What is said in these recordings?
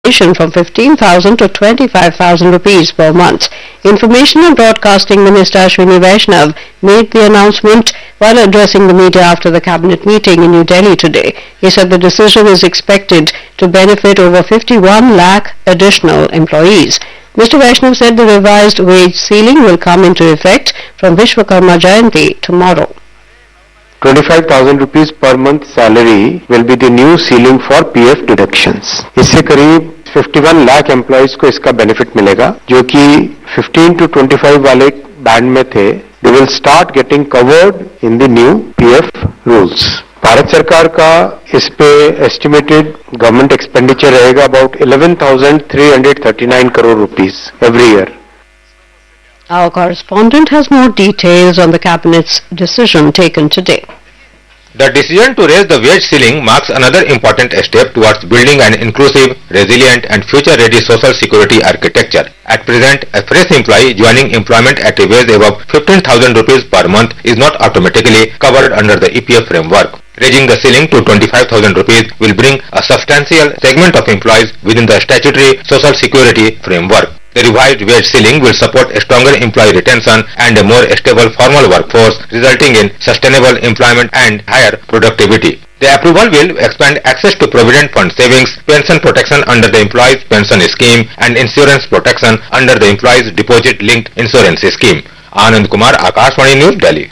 from 15,000 to 25,000 rupees per month. Information and Broadcasting Minister Ashwini Vaishnav made the announcement while addressing the media after the cabinet meeting in New Delhi today. He said the decision is expected to benefit over 51 lakh additional employees. Mr. Vaishnav said the revised wage ceiling will come into effect from Vishwakarma Jayanti tomorrow. 25,000 rupees per month salary will be the new ceiling for PF deductions. इससे करीब 51 lakh employees को इसका benefit मिलेगा जो कि 15 to 25 वाले band में थे. They will start getting covered in the new PF rules. Bharat सरकार का इस पे एस्टिमेटेड गवर्नमेंट एक्सपेंडिचर रहेगा about 11,339 crore rupees every year. Our correspondent has more details on the Cabinet's decision taken today. The decision to raise the wage ceiling marks another important step towards building an inclusive, resilient and future-ready social security architecture. At present, a fresh employee joining employment at a wage above 15,000 rupees per month is not automatically covered under the EPF framework. Raising the ceiling to 25,000 rupees will bring a substantial segment of employees within the statutory social security framework. The revised wage ceiling will support a stronger employee retention and a more stable formal workforce, resulting in sustainable employment and higher productivity. The approval will expand access to Provident Fund savings, pension protection under the Employees Pension Scheme and insurance protection under the Employees Deposit Linked Insurance Scheme. Anand Kumar, Akashvani News, Delhi.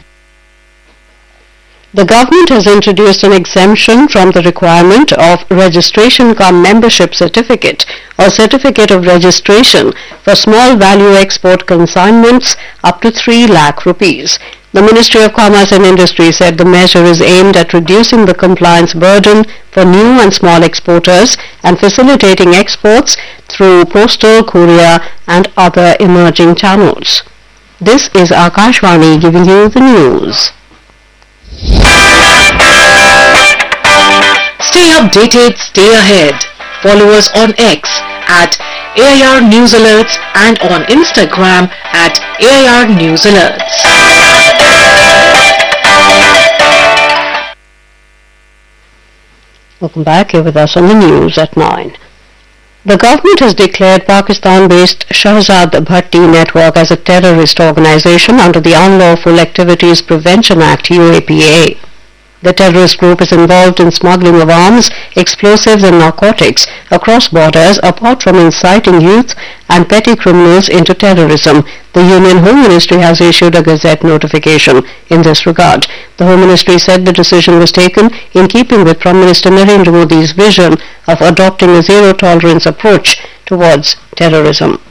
The government has introduced an exemption from the requirement of registration cum membership certificate or certificate of registration for small value export consignments up to 3 lakh rupees. The Ministry of Commerce and Industry said the measure is aimed at reducing the compliance burden for new and small exporters and facilitating exports through postal, courier and other emerging channels. This is Akashvani giving you the news. Stay updated, stay ahead. Follow us on X at AIR News Alerts and on Instagram at AIR News Alerts. Welcome back. Here with us on the news at 9. The government has declared Pakistan-based Shahzad Bhatti network as a terrorist organization under the Unlawful Activities Prevention Act UAPA. The terrorist group is involved in smuggling of arms, explosives and narcotics across borders apart from inciting youth and petty criminals into terrorism. The Union Home Ministry has issued a Gazette notification in this regard. The Home Ministry said the decision was taken in keeping with Prime Minister Narendra Modi's vision of adopting a zero-tolerance approach towards terrorism.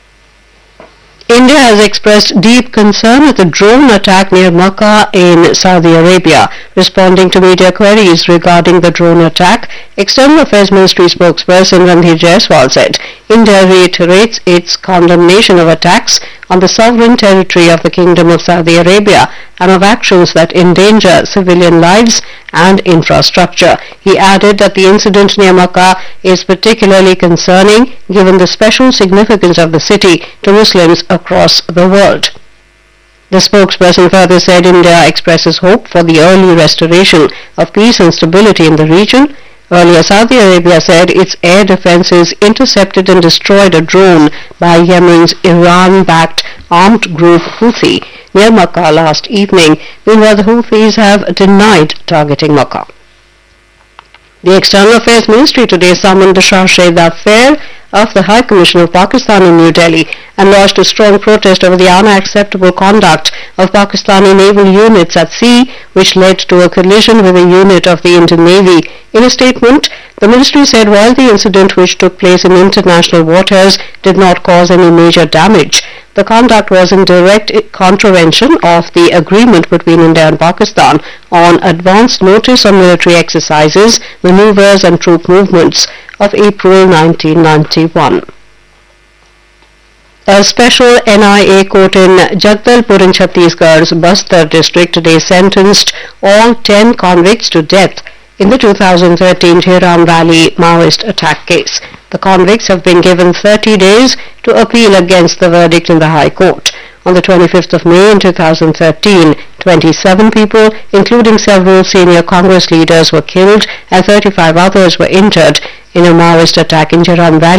India has expressed deep concern at the drone attack near Makkah in Saudi Arabia. Responding to media queries regarding the drone attack, External Affairs Ministry spokesperson Randhir Jaiswal said India reiterates its condemnation of attacks on the sovereign territory of the Kingdom of Saudi Arabia and of actions that endanger civilian lives and infrastructure. He added that the incident near Makkah is particularly concerning given the special significance of the city to Muslims across the world. The spokesperson further said India expresses hope for the early restoration of peace and stability in the region. Earlier, Saudi Arabia said its air defenses intercepted and destroyed a drone by Yemen's Iran-backed armed group Houthi near Makkah last evening. Meanwhile, the Houthis have denied targeting Makkah. The External Affairs Ministry today summoned the Chargé d'Affaires of the High Commission of Pakistan in New Delhi and lodged a strong protest over the unacceptable conduct of Pakistani naval units at sea, which led to a collision with a unit of the Indian Navy. In a statement, the ministry said while the incident which took place in international waters did not cause any major damage, the conduct was in direct contravention of the agreement between India and Pakistan on advance notice on military exercises, maneuvers and troop movements of April 1991. A special NIA court in Jagdalpur in Chhattisgarh's Bastar district today sentenced all 10 convicts to death in the 2013 Jairam Valley Maoist attack case. The convicts have been given 30 days to appeal against the verdict in the High Court. On the 25th of May in 2013, 27 people, including several senior Congress leaders, were killed and 35 others were injured in a Maoist attack in Jaran Valley.